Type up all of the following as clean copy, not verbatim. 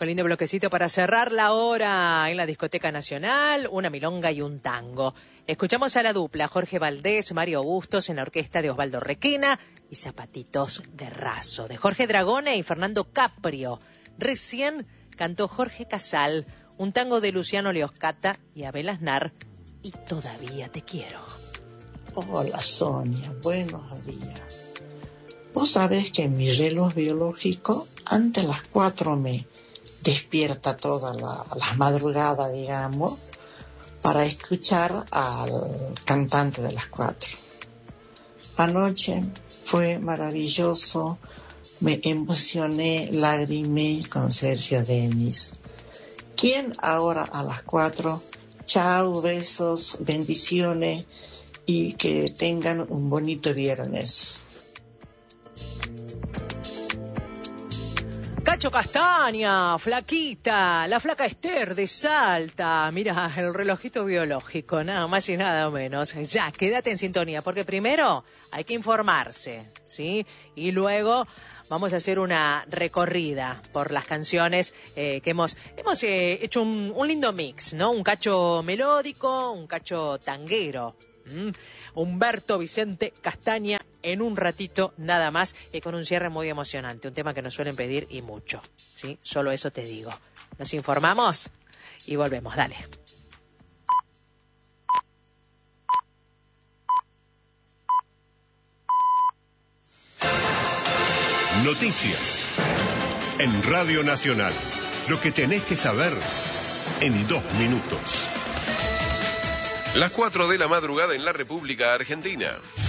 Qué lindo bloquecito para cerrar la hora en la Discoteca Nacional, una milonga y un tango. Escuchamos a la dupla Jorge Valdés, Mario Bustos en la orquesta de Osvaldo Requena y Zapatitos de Raso, de Jorge Dragone y Fernando Caprio. Recién cantó Jorge Casal, un tango de Luciano Leoscata y Abel Aznar, y Todavía te quiero. Hola Sonia, buenos días. Vos sabés que en mi reloj biológico, antes de las 4 me despierta toda la madrugada, digamos, para escuchar al cantante de las 4. Anoche fue maravilloso, me emocioné, lagrimé con Sergio Denis. ¿Quién ahora a las 4? Chao, besos, bendiciones y que tengan un bonito viernes. Cacho Castaña, Flaquita, la flaca Esther de Salta. Mira, el relojito biológico, nada más y nada menos. Ya, quédate en sintonía, porque primero hay que informarse, ¿sí? Y luego vamos a hacer una recorrida por las canciones que hemos hecho un lindo mix, ¿no? Un cacho melódico, un cacho tanguero. Humberto Vicente Castaña en un ratito nada más, con un cierre muy emocionante, un tema que nos suelen pedir y mucho, ¿sí? Solo eso te digo. Nos informamos y volvemos, dale. Noticias en Radio Nacional. Lo que tenés que saber en 2 minutos. Las 4 de la madrugada en la República Argentina.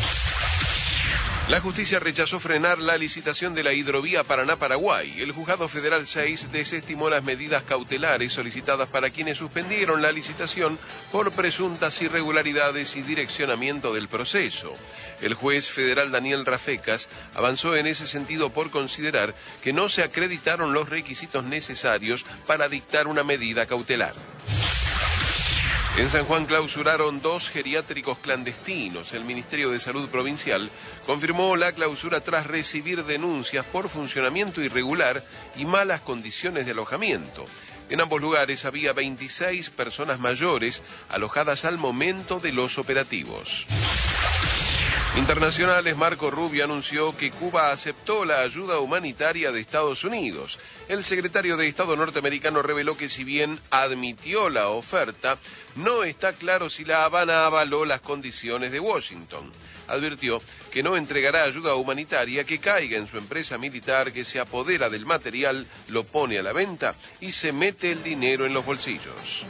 La justicia rechazó frenar la licitación de la hidrovía Paraná-Paraguay. El Juzgado Federal 6 desestimó las medidas cautelares solicitadas para quienes suspendieron la licitación por presuntas irregularidades y direccionamiento del proceso. El juez federal Daniel Rafecas avanzó en ese sentido por considerar que no se acreditaron los requisitos necesarios para dictar una medida cautelar. En San Juan clausuraron 2 geriátricos clandestinos. El Ministerio de Salud Provincial confirmó la clausura tras recibir denuncias por funcionamiento irregular y malas condiciones de alojamiento. En ambos lugares había 26 personas mayores alojadas al momento de los operativos. Internacionales, Marco Rubio anunció que Cuba aceptó la ayuda humanitaria de Estados Unidos. El secretario de Estado norteamericano reveló que si bien admitió la oferta, no está claro si La Habana avaló las condiciones de Washington. Advirtió que no entregará ayuda humanitaria que caiga en su empresa militar, que se apodera del material, lo pone a la venta y se mete el dinero en los bolsillos.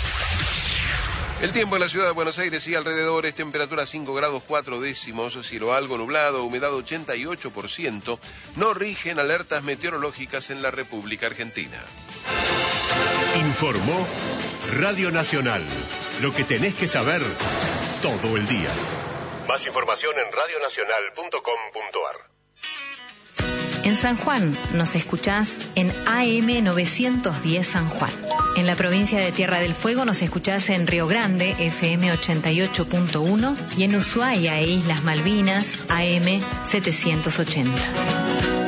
El tiempo en la ciudad de Buenos Aires y alrededores, temperatura 5 grados 4 décimos, cielo algo nublado, humedad 88%, no rigen alertas meteorológicas en la República Argentina. Informó Radio Nacional. Lo que tenés que saber todo el día. Más información en radionacional.com.ar. En San Juan nos escuchás en AM 910 San Juan. En la provincia de Tierra del Fuego nos escuchás en Río Grande, FM 88.1, y en Ushuaia e Islas Malvinas, AM 780.